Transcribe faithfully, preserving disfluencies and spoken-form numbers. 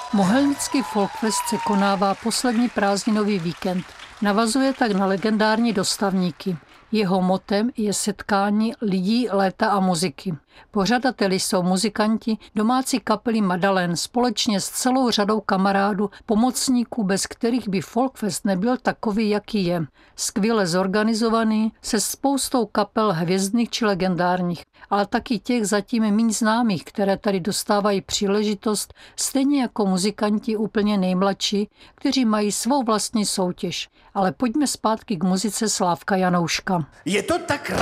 Mohelnický Folkfest se konává poslední prázdninový víkend. Navazuje tak na legendární dostavníky. Jeho motem je setkání lidí, léta a muziky. Pořadateli jsou muzikanti domácí kapely Madalen společně s celou řadou kamarádů, pomocníků, bez kterých by Folkfest nebyl takový, jaký je. Skvěle zorganizovaný, se spoustou kapel hvězdných či legendárních, ale taky těch zatím méně známých, které tady dostávají příležitost, stejně jako muzikanti úplně nejmladší, kteří mají svou vlastní soutěž. Ale pojďme zpátky k muzice Slávka Janouška. Je to tak